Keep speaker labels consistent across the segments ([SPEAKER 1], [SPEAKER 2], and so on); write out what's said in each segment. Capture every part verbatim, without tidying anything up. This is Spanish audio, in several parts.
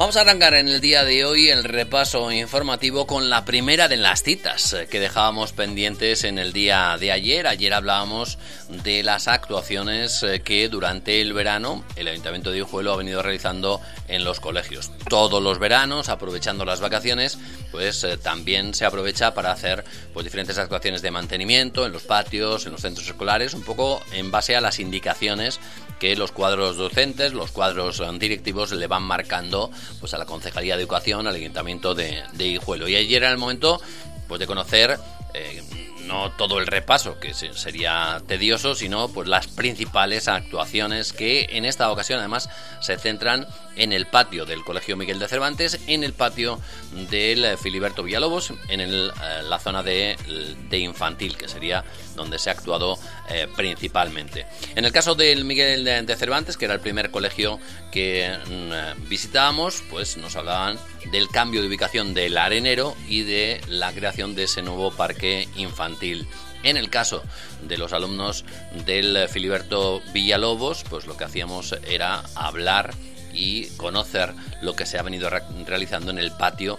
[SPEAKER 1] Vamos a arrancar en el día de hoy el repaso informativo con la primera de las citas que dejábamos pendientes en el día de ayer. Ayer hablábamos de las actuaciones que durante el verano el Ayuntamiento de Guijuelo ha venido realizando en los colegios. Todos los veranos, aprovechando las vacaciones, pues eh, también se aprovecha para hacer pues diferentes actuaciones de mantenimiento en los patios, en los centros escolares, un poco en base a las indicaciones que los cuadros docentes, los cuadros directivos le van marcando pues a la Concejalía de Educación, al Ayuntamiento de, de Guijuelo. Y ayer era el momento pues de conocer eh, no todo el repaso, que sería tedioso, sino pues las principales actuaciones que en esta ocasión además se centran en el patio del Colegio Miguel de Cervantes, en el patio del Filiberto Villalobos, en el, eh, la zona de, de infantil, que sería donde se ha actuado eh, principalmente. En el caso del Miguel de, de Cervantes, que era el primer colegio que mm, visitábamos, pues nos hablaban del cambio de ubicación del arenero y de la creación de ese nuevo parque infantil. En el caso de los alumnos del Filiberto Villalobos, pues lo que hacíamos era hablar y conocer lo que se ha venido re- realizando en el patio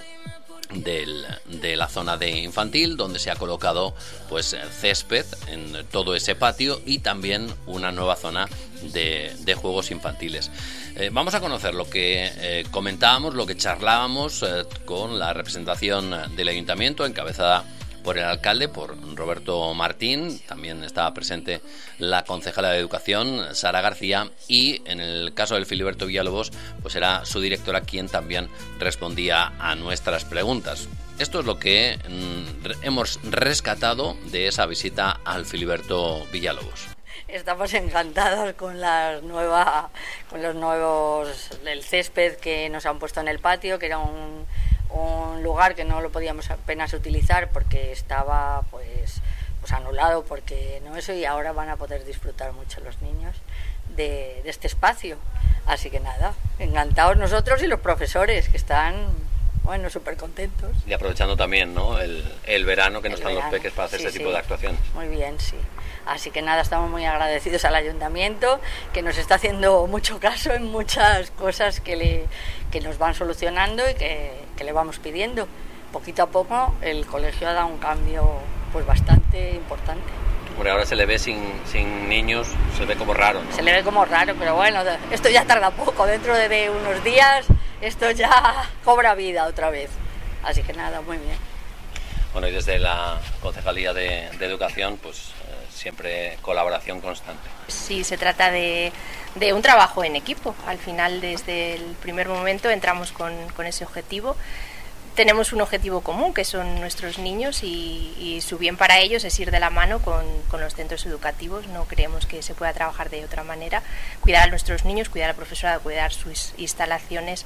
[SPEAKER 1] del, de la zona de infantil, donde se ha colocado pues césped en todo ese patio y también una nueva zona de, de juegos infantiles. Eh, vamos a conocer lo que eh, comentábamos, lo que charlábamos eh, con la representación del ayuntamiento, encabezada por el alcalde, por Roberto Martín. También estaba presente la concejala de Educación, Sara García, y en el caso del Filiberto Villalobos, pues era su directora quien también respondía a nuestras preguntas. Esto es lo que mm, hemos rescatado de esa visita al Filiberto Villalobos.
[SPEAKER 2] Estamos encantados con las nuevas, con los nuevos, el césped que nos han puesto en el patio, que era un un lugar que no lo podíamos apenas utilizar porque estaba pues pues anulado, porque no eso, y ahora van a poder disfrutar mucho los niños de, de este espacio. Así que nada, encantados nosotros y los profesores, que están, bueno, súper contentos.
[SPEAKER 1] Y aprovechando también, ¿no?, el, el verano, que no
[SPEAKER 2] el
[SPEAKER 1] están
[SPEAKER 2] verano.
[SPEAKER 1] los peques para hacer
[SPEAKER 2] Sí,
[SPEAKER 1] este
[SPEAKER 2] sí.
[SPEAKER 1] tipo de actuaciones.
[SPEAKER 2] Muy bien, sí. Así que nada, estamos muy agradecidos al ayuntamiento, que nos está haciendo mucho caso en muchas cosas que, le, que nos van solucionando y que, que le vamos pidiendo. Poquito a poco el colegio ha dado un cambio pues bastante importante.
[SPEAKER 1] Hombre, ahora se le ve sin, sin niños, se ve como raro, ¿no?
[SPEAKER 2] Se le ve como raro, pero bueno, esto ya tarda poco. Dentro de, de unos días esto ya cobra vida otra vez. Así que nada, muy bien.
[SPEAKER 1] Bueno, y desde la Concejalía de, de Educación, pues eh, siempre colaboración constante.
[SPEAKER 3] Sí, se trata de, de un trabajo en equipo. Al final, desde el primer momento, entramos con, con ese objetivo. Tenemos un objetivo común, que son nuestros niños, y, y su bien para ellos es ir de la mano con, con los centros educativos. No creemos que se pueda trabajar de otra manera. Cuidar a nuestros niños, cuidar al profesorado, cuidar sus instalaciones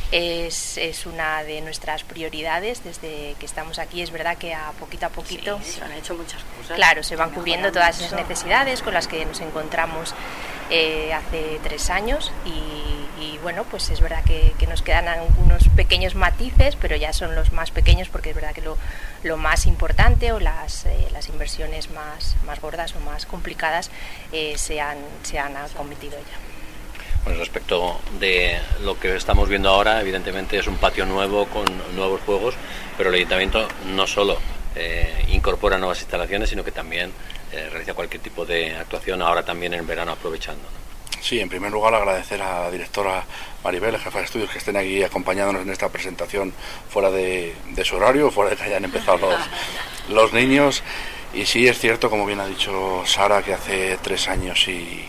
[SPEAKER 3] es, es una de nuestras prioridades desde que estamos aquí. Es verdad que a poquito a poquito
[SPEAKER 2] Sí, se han hecho muchas cosas.
[SPEAKER 3] Claro, se van cubriendo todas esas necesidades con las que nos encontramos eh, hace tres años y, y bueno, pues es verdad que, que nos quedan algunos pequeños matices, pero ya son los más pequeños, porque es verdad que lo, lo más importante o las, eh, las inversiones más, más gordas o más complicadas eh, se han, se han cometido ya.
[SPEAKER 1] Bueno, respecto de lo que estamos viendo ahora, evidentemente es un patio nuevo con nuevos juegos, pero el ayuntamiento no solo eh, incorpora nuevas instalaciones, sino que también eh, realiza cualquier tipo de actuación, ahora también en verano aprovechando, ¿no?
[SPEAKER 4] Sí, en primer lugar agradecer a la directora Maribel, jefa de estudios, que estén aquí acompañándonos en esta presentación fuera de, de su horario, fuera de que hayan empezado los, los niños. Y sí, es cierto, como bien ha dicho Sara, que hace tres años y,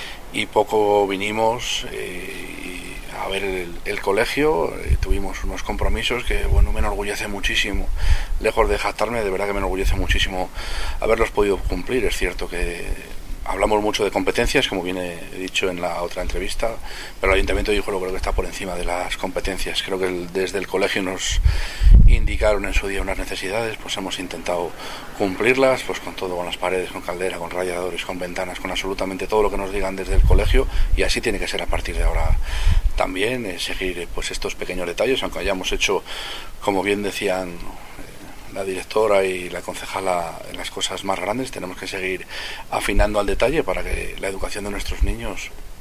[SPEAKER 4] y poco vinimos eh, a ver el, el colegio. Eh, tuvimos unos compromisos que, bueno, me enorgullece muchísimo, lejos de jactarme, de verdad que me enorgullece muchísimo haberlos podido cumplir. Es cierto que hablamos mucho de competencias, como bien he dicho en la otra entrevista, pero el Ayuntamiento de Guijuelo creo que está por encima de las competencias. Creo que el, desde el colegio nos indicaron en su día unas necesidades, pues hemos intentado cumplirlas, pues con todo, con las paredes, con caldera, con radiadores, con ventanas, con absolutamente todo lo que nos digan desde el colegio, y así tiene que ser a partir de ahora también, eh, seguir pues estos pequeños detalles, aunque hayamos hecho, como bien decían la directora y la concejala, en las cosas más grandes. Tenemos que seguir afinando al detalle para que la educación de nuestros niños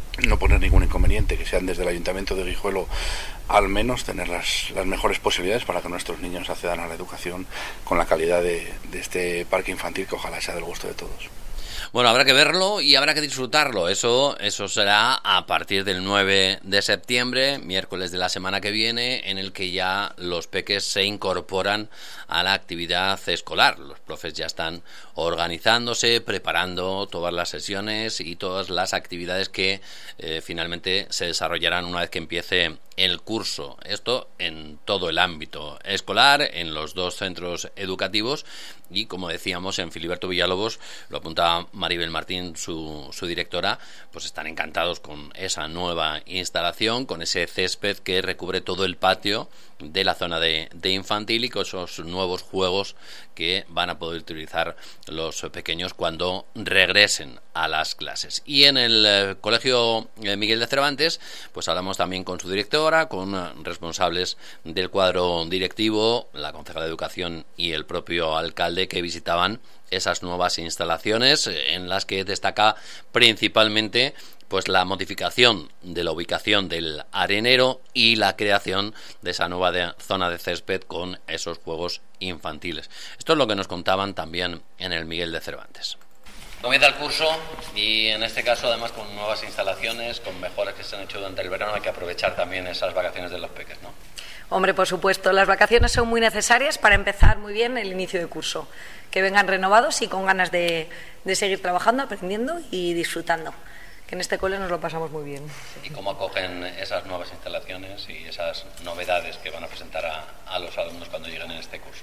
[SPEAKER 4] no poner ningún inconveniente, que sean desde el Ayuntamiento de Guijuelo al menos tener las, las mejores posibilidades para que nuestros niños accedan a la educación con la calidad de, de este parque infantil, que ojalá sea del gusto de todos.
[SPEAKER 1] Bueno, habrá que verlo y habrá que disfrutarlo. Eso, eso será a partir del nueve de septiembre, miércoles de la semana que viene, en el que ya los peques se incorporan a la actividad escolar. Los profes ya están organizándose, preparando todas las sesiones y todas las actividades que eh, finalmente se desarrollarán una vez que empiece el curso. Esto en todo el ámbito escolar, en los dos centros educativos y, como decíamos, en Filiberto Villalobos, lo apuntaba Maribel Martín, su, su directora, pues están encantados con esa nueva instalación, con ese césped que recubre todo el patio de la zona de, de infantil y con esos nuevos juegos que van a poder utilizar los pequeños cuando regresen a las clases. Y en el eh, Colegio eh, Miguel de Cervantes, pues hablamos también con su directora, con eh, responsables del cuadro directivo, la concejala de Educación y el propio alcalde, que visitaban esas nuevas instalaciones, eh, en las que destaca principalmente pues la modificación de la ubicación del arenero y la creación de esa nueva de, zona de césped con esos juegos infantiles. Esto es lo que nos contaban también en el Miguel de Cervantes. Comienza el curso y en este caso además con nuevas instalaciones, con mejoras que se han hecho durante el verano. Hay que aprovechar también esas vacaciones de los peques, ¿no?
[SPEAKER 5] Hombre, por supuesto, las vacaciones son muy necesarias para empezar muy bien el inicio de curso. Que vengan renovados y con ganas de, de seguir trabajando, aprendiendo y disfrutando. Que en este cole nos lo pasamos muy bien.
[SPEAKER 1] ¿Y cómo acogen esas nuevas instalaciones y esas novedades que van a presentar a, a los alumnos cuando lleguen en este curso?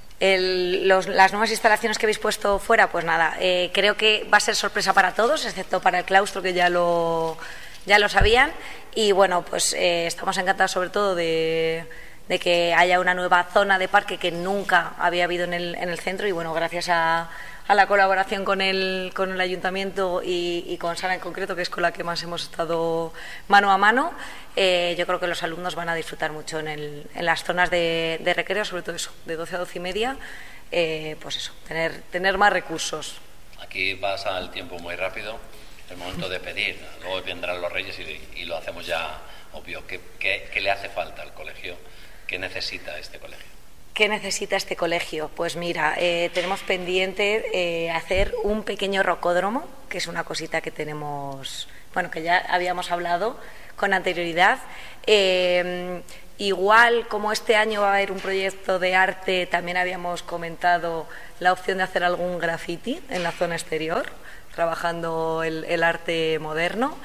[SPEAKER 5] El, los, las nuevas instalaciones que habéis puesto fuera, pues nada, eh, creo que va a ser sorpresa para todos, excepto para el claustro, que ya lo, ya lo sabían. Y bueno, pues eh, estamos encantados sobre todo de, de que haya una nueva zona de parque que nunca había habido en el, en el centro. Y bueno, gracias a... a la colaboración con el, con el Ayuntamiento y, y con Sara en concreto, que es con la que más hemos estado mano a mano, eh, yo creo que los alumnos van a disfrutar mucho en, el, en las zonas de, de recreo, sobre todo eso, de doce a doce y media, eh, pues eso, tener, tener más recursos.
[SPEAKER 1] Aquí pasa el tiempo muy rápido, es el momento de pedir, luego vendrán los Reyes y, y lo hacemos ya obvio. ¿Qué, qué, qué le hace falta al colegio? ¿Qué necesita este colegio?
[SPEAKER 5] ¿Qué necesita este colegio? Pues mira, eh, tenemos pendiente eh, hacer un pequeño rocódromo, que es una cosita que tenemos, bueno, que ya habíamos hablado con anterioridad. Eh, igual, como este año va a haber un proyecto de arte, también habíamos comentado la opción de hacer algún graffiti en la zona exterior, trabajando el, el arte moderno.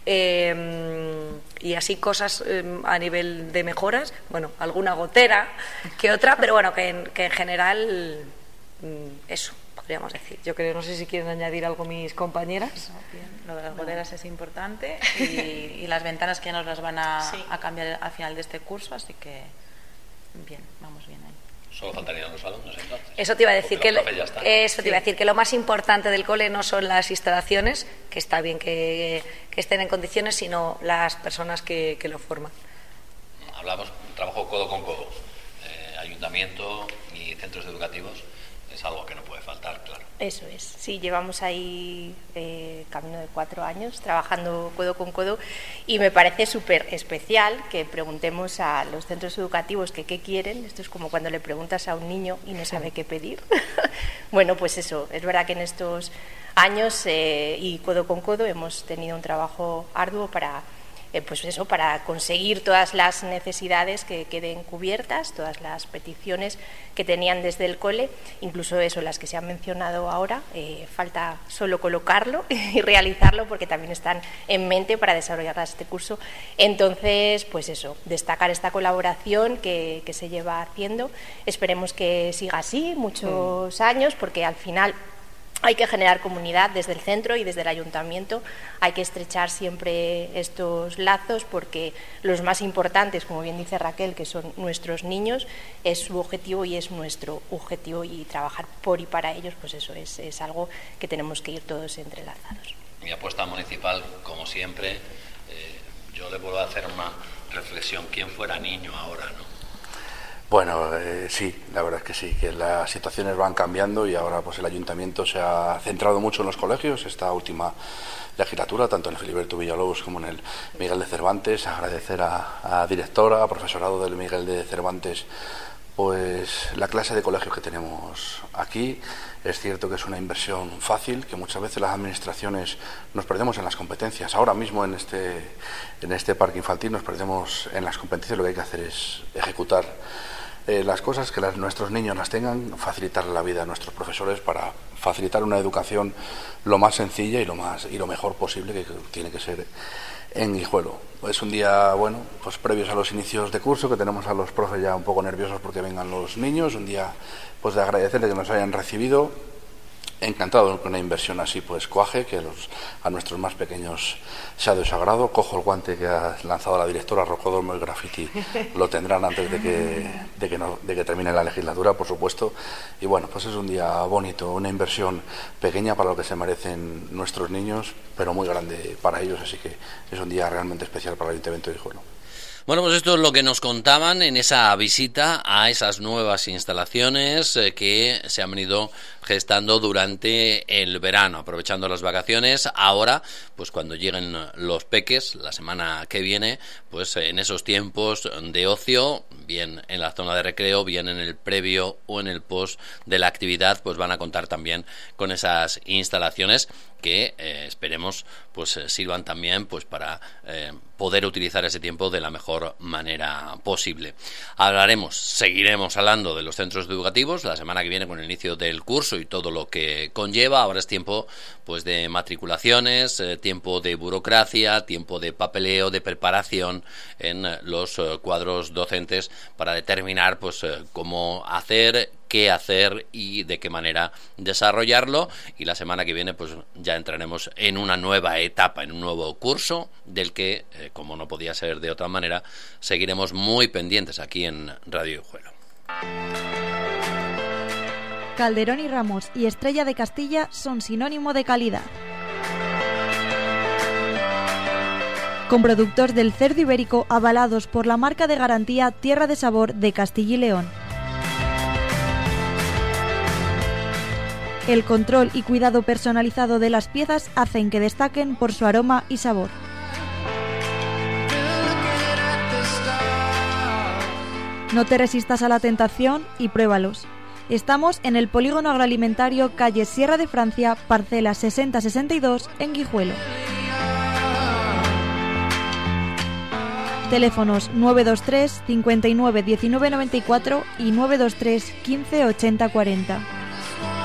[SPEAKER 5] Eh, y así cosas eh, a nivel de mejoras, bueno, alguna gotera que otra, pero bueno, que en, que en general mm, eso, podríamos decir. Yo creo, no sé si quieren añadir algo mis compañeras.
[SPEAKER 6] No, bien. Lo de las goteras no. Es importante y, y las ventanas que ya nos las van a, sí. a cambiar al final de este curso, así que bien, vamos bien ahí.
[SPEAKER 1] Solo faltarían los alumnos entonces.
[SPEAKER 5] Eso te iba a decir que lo, eso te iba a decir que lo más importante del cole no son las instalaciones, que está bien que, que estén en condiciones, sino las personas que, que lo forman.
[SPEAKER 1] Hablamos trabajo codo con codo, eh, ayuntamiento y centros educativos. Es algo que no puede faltar, claro.
[SPEAKER 3] Eso es, sí, llevamos ahí eh, camino de cuatro años trabajando codo con codo y me parece súper especial que preguntemos a los centros educativos que qué quieren. Esto es como cuando le preguntas a un niño y no sabe qué pedir. Bueno, pues eso, es verdad que en estos años eh, y codo con codo hemos tenido un trabajo arduo para... Eh, pues eso, para conseguir todas las necesidades que queden cubiertas, todas las peticiones que tenían desde el cole, incluso eso, las que se han mencionado ahora, eh, falta solo colocarlo y realizarlo porque también están en mente para desarrollar este curso. Entonces, pues eso, destacar esta colaboración que, que se lleva haciendo. Esperemos que siga así muchos mm. años, porque al final hay que generar comunidad desde el centro y desde el ayuntamiento, hay que estrechar siempre estos lazos porque los más importantes, como bien dice Raquel, que son nuestros niños, es su objetivo y es nuestro objetivo, y trabajar por y para ellos, pues eso es, es algo que tenemos que ir todos entrelazados.
[SPEAKER 1] Mi apuesta municipal, como siempre, eh, yo le vuelvo a hacer una reflexión, ¿quién fuera niño ahora, no?
[SPEAKER 4] Bueno, eh, sí, la verdad es que sí, que las situaciones van cambiando y ahora pues el ayuntamiento se ha centrado mucho en los colegios esta última legislatura, tanto en el Filiberto Villalobos como en el Miguel de Cervantes. Agradecer a, a directora, a profesorado del Miguel de Cervantes, pues la clase de colegios que tenemos aquí. Es cierto que es una inversión fácil, que muchas veces las administraciones nos perdemos en las competencias. Ahora mismo en este, en este parque infantil nos perdemos en las competencias, lo que hay que hacer es ejecutar Eh, las cosas, que las, nuestros niños las tengan, facilitar la vida a nuestros profesores para facilitar una educación lo más sencilla y lo más y lo mejor posible, que, que tiene que ser en Guijuelo. Es un día, bueno, pues previos a los inicios de curso, que tenemos a los profes ya un poco nerviosos porque vengan los niños, un día pues de agradecerles que nos hayan recibido. Encantado que una inversión así pues cuaje, que los, a nuestros más pequeños sea de sagrado. Cojo el guante que ha lanzado la directora, Rocodormo y Graffiti lo tendrán antes de que, de, que no, de que termine la legislatura, por supuesto. Y bueno, pues es un día bonito, una inversión pequeña para lo que se merecen nuestros niños, pero muy grande para ellos, así que es un día realmente especial para el Ayuntamiento de Guijuelo.
[SPEAKER 1] Bueno, pues esto es lo que nos contaban en esa visita a esas nuevas instalaciones eh, que se han venido gestando durante el verano, aprovechando las vacaciones. Ahora, pues cuando lleguen los peques, la semana que viene, pues en esos tiempos de ocio, bien en la zona de recreo, bien en el previo o en el post de la actividad, pues van a contar también con esas instalaciones que eh, esperemos pues sirvan también pues para eh, poder utilizar ese tiempo de la mejor manera posible. Hablaremos, seguiremos hablando de los centros educativos la semana que viene con el inicio del curso y todo lo que conlleva. Ahora es tiempo pues de matriculaciones, eh, tiempo de burocracia, tiempo de papeleo, de preparación en eh, los eh, cuadros docentes para determinar pues eh, cómo hacer, qué hacer y de qué manera desarrollarlo. Y la semana que viene pues ya entraremos en una nueva etapa, en un nuevo curso del que, eh, como no podía ser de otra manera, seguiremos muy pendientes aquí en Radio Guijuelo.
[SPEAKER 7] Calderón y Ramos y Estrella de Castilla son sinónimo de calidad. Con productos del cerdo ibérico avalados por la marca de garantía Tierra de Sabor de Castilla y León. El control y cuidado personalizado de las piezas hacen que destaquen por su aroma y sabor. No te resistas a la tentación y pruébalos. Estamos en el Polígono Agroalimentario, calle Sierra de Francia, parcela sesenta sesenta y dos, en Guijuelo. Teléfonos nueve dos tres cincuenta y nueve diecinueve noventa y cuatro y nueve dos tres quince ochenta cuarenta.